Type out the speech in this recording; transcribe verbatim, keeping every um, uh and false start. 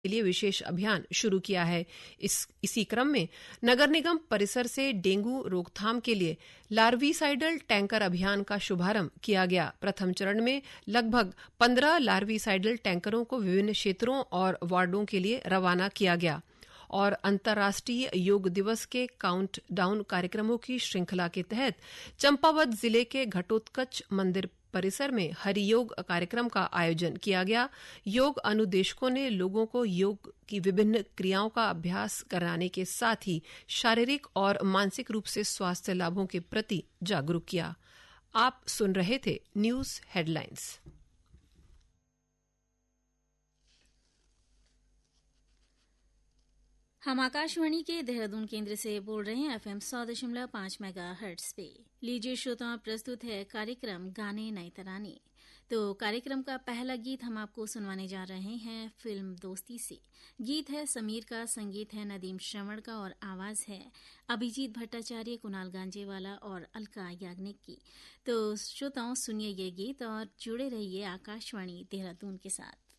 के लिए विशेष अभियान शुरू किया है। इस इसी क्रम में नगर निगम परिसर से डेंगू रोकथाम के लिए लार्विसाइडल टैंकर अभियान का शुभारंभ किया गया। प्रथम चरण में लगभग पंद्रह लार्विसाइडल टैंकरों को विभिन्न क्षेत्रों और वार्डों के लिए रवाना किया गया और अंतर्राष्ट्रीय योग दिवस के काउंट डाउन कार्यक्रमों की श्रृंखला के तहत चंपावत जिले के घटोत्कच मंदिर परिसर में हरियोग कार्यक्रम का आयोजन किया गया। योग अनुदेशकों ने लोगों को योग की विभिन्न क्रियाओं का अभ्यास कराने के साथ ही शारीरिक और मानसिक रूप से स्वास्थ्य लाभों के प्रति जागरूक किया। आप सुन रहे थे न्यूज हेडलाइंस। हम आकाशवाणी के देहरादून केंद्र से बोल रहे हैं एफएम सौ दशमलव पांच मेगा हर्ट्ज पे। लीजिए श्रोताओं, प्रस्तुत है कार्यक्रम गाने नए तराने। तो कार्यक्रम का पहला गीत हम आपको सुनवाने जा रहे हैं फिल्म दोस्ती से। गीत है समीर का, संगीत है नदीम श्रवण का और आवाज है अभिजीत भट्टाचार्य, कुणाल गांजेवाला और अलका याग्निक की। तो श्रोताओं, सुनिए ये गीत और जुड़े रहिए आकाशवाणी देहरादून के साथ।